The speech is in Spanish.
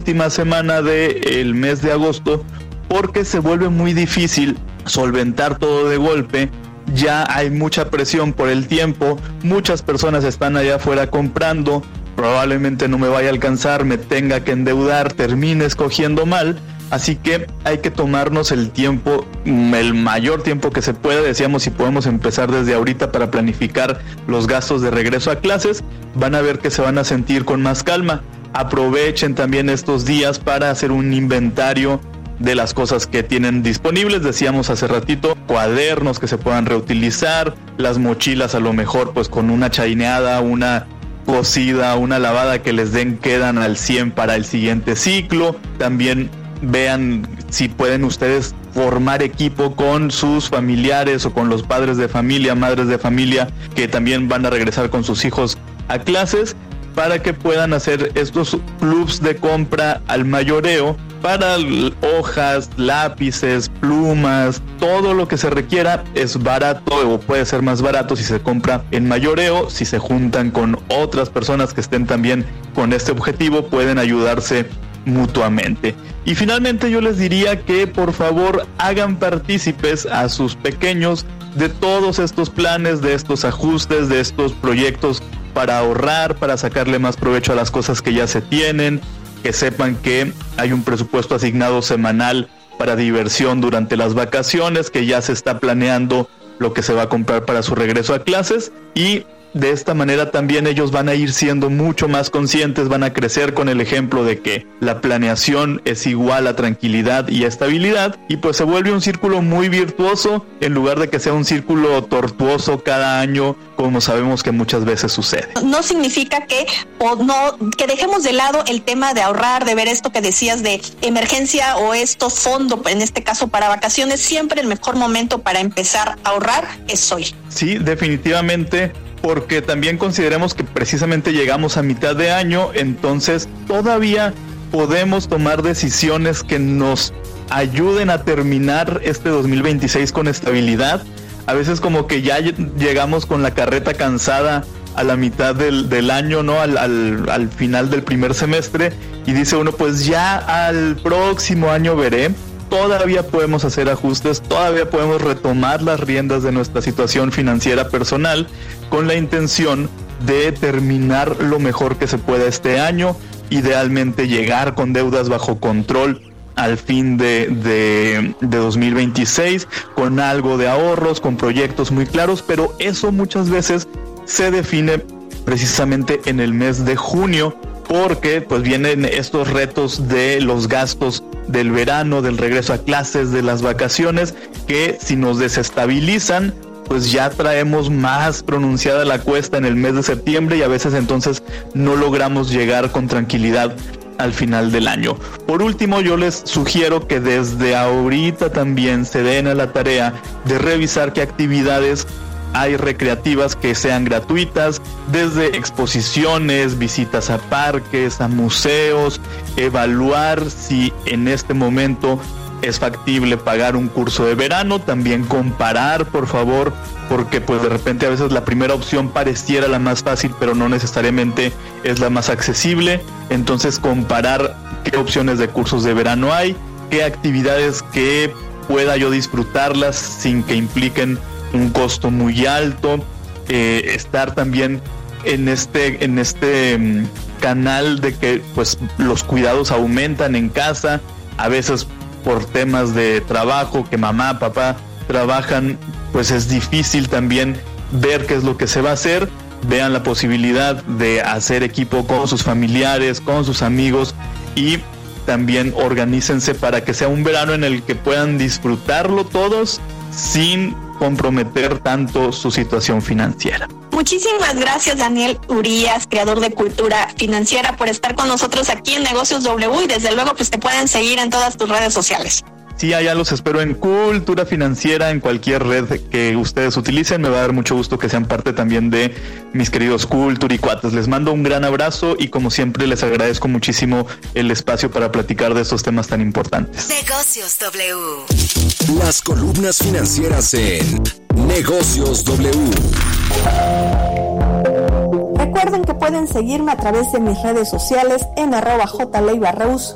última semana del mes de agosto, porque se vuelve muy difícil solventar todo de golpe. Ya hay mucha presión por el tiempo, muchas personas están allá afuera comprando, probablemente no me vaya a alcanzar, me tenga que endeudar, termine escogiendo mal. Así que hay que tomarnos el tiempo, el mayor tiempo que se pueda. Decíamos, si podemos empezar desde ahorita para planificar los gastos de regreso a clases, van a ver que se van a sentir con más calma. Aprovechen también estos días para hacer un inventario de las cosas que tienen disponibles. Decíamos hace ratito, cuadernos que se puedan reutilizar, las mochilas a lo mejor pues con una chaineada, una cosida, una lavada que les den, quedan al 100 para el siguiente ciclo. También vean si pueden ustedes formar equipo con sus familiares o con los padres de familia, madres de familia que también van a regresar con sus hijos a clases, para que puedan hacer estos clubs de compra al mayoreo para hojas, lápices, plumas, todo lo que se requiera. Es barato o puede ser más barato si se compra en mayoreo. Si se juntan con otras personas que estén también con este objetivo, pueden ayudarse mutuamente. Y finalmente yo les diría que por favor hagan partícipes a sus pequeños de todos estos planes, de estos ajustes, de estos proyectos para ahorrar, para sacarle más provecho a las cosas que ya se tienen, que sepan que hay un presupuesto asignado semanal para diversión durante las vacaciones, que ya se está planeando lo que se va a comprar para su regreso a clases, y de esta manera también ellos van a ir siendo mucho más conscientes, van a crecer con el ejemplo de que la planeación es igual a tranquilidad y a estabilidad, y pues se vuelve un círculo muy virtuoso en lugar de que sea un círculo tortuoso cada año, como sabemos que muchas veces sucede. No significa que dejemos de lado el tema de ahorrar, de ver esto que decías de emergencia o esto fondo, en este caso para vacaciones. Siempre el mejor momento para empezar a ahorrar es hoy. Sí, definitivamente, porque también consideremos que precisamente llegamos a mitad de año, entonces todavía podemos tomar decisiones que nos ayuden a terminar este 2026 con estabilidad. A veces como que ya llegamos con la carreta cansada a la mitad del año, ¿no? Al final del primer semestre, y dice uno, pues ya al próximo año veré. Todavía podemos hacer ajustes, todavía podemos retomar las riendas de nuestra situación financiera personal con la intención de terminar lo mejor que se pueda este año, idealmente llegar con deudas bajo control al fin de 2026, con algo de ahorros, con proyectos muy claros, pero eso muchas veces se define precisamente en el mes de junio, porque pues vienen estos retos de los gastos del verano, del regreso a clases, de las vacaciones, que si nos desestabilizan, pues ya traemos más pronunciada la cuesta en el mes de septiembre, y a veces entonces no logramos llegar con tranquilidad al final del año. Por último, yo les sugiero que desde ahorita también se den a la tarea de revisar qué actividades hay recreativas que sean gratuitas, desde exposiciones, visitas a parques, a museos, evaluar si en este momento es factible pagar un curso de verano, también comparar, por favor, porque pues de repente a veces la primera opción pareciera la más fácil, pero no necesariamente es la más accesible. Entonces comparar qué opciones de cursos de verano hay, qué actividades que pueda yo disfrutarlas sin que impliquen un costo muy alto, estar también en este canal de que pues los cuidados aumentan en casa, a veces por temas de trabajo, que mamá, papá trabajan, pues es difícil también ver qué es lo que se va a hacer. Vean la posibilidad de hacer equipo con sus familiares, con sus amigos, y también organícense para que sea un verano en el que puedan disfrutarlo todos sin comprometer tanto su situación financiera. Muchísimas gracias, Daniel Urías, creador de Cultura Financiera, por estar con nosotros aquí en Negocios W, y desde luego pues te pueden seguir en todas tus redes sociales. Sí, allá los espero en Cultura Financiera, en cualquier red que ustedes utilicen. Me va a dar mucho gusto que sean parte también de mis queridos Culturicuates. Les mando un gran abrazo y como siempre les agradezco muchísimo el espacio para platicar de estos temas tan importantes. Negocios W. Las columnas financieras en Negocios W. Recuerden que pueden seguirme a través de mis redes sociales en @jleibarreus